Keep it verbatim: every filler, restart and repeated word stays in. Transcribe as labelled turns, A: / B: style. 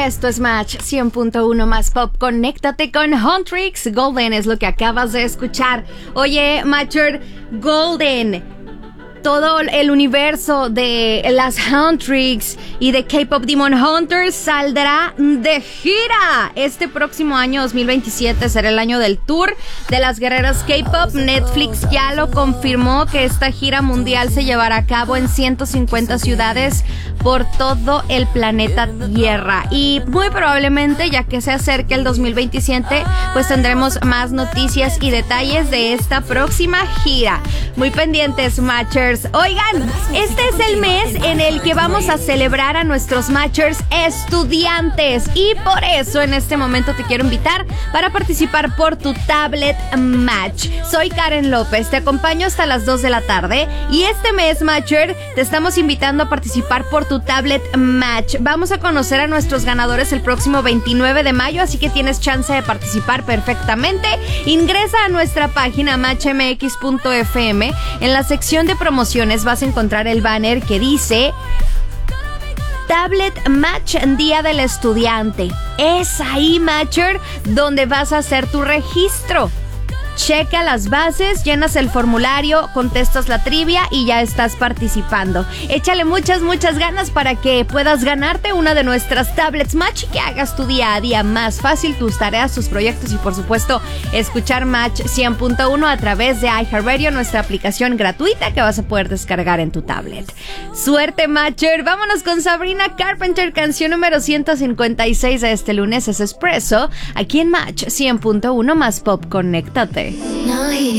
A: esto es Match cien punto uno más pop. Conéctate con Huntrix. Golden es lo que acabas de escuchar. Oye, Matcher, Golden, todo el universo de las Huntrix y de K-Pop Demon Hunters saldrá de gira. Este próximo año dos mil veintisiete será el año del tour de las guerreras K-Pop. Netflix ya lo confirmó que esta gira mundial se llevará a cabo en ciento cincuenta ciudades por todo el planeta Tierra. Y muy probablemente, ya que se acerca el dos mil veintisiete, pues tendremos más noticias y detalles de esta próxima gira. Muy pendientes, Matchers. Oigan, este es el mes en el que vamos a celebrar a nuestros Matchers estudiantes y por eso en este momento te quiero invitar para participar por tu tablet Match. Soy Karen López, te acompaño hasta las dos de la tarde y este mes, Matcher, te estamos invitando a participar por tu tablet Match. Vamos a conocer a nuestros ganadores el próximo veintinueve de mayo, así que tienes chance de participar perfectamente. Ingresa a nuestra página match m x punto f m. En la sección de promociones vas a encontrar el banner que dice Tablet Match Día del Estudiante. Es ahí, Matcher, donde vas a hacer tu registro. Checa las bases, llenas el formulario, contestas la trivia y ya estás participando. Échale muchas, muchas ganas para que puedas ganarte una de nuestras tablets Match y que hagas tu día a día más fácil, tus tareas, tus proyectos y por supuesto escuchar Match cien punto uno a través de iHeartRadio, nuestra aplicación gratuita que vas a poder descargar en tu tablet. Suerte, Matcher. Vámonos con Sabrina Carpenter, canción número ciento cincuenta y seis de este lunes. Es Espresso, aquí en Match cien punto uno más pop. Conéctate.
B: No, he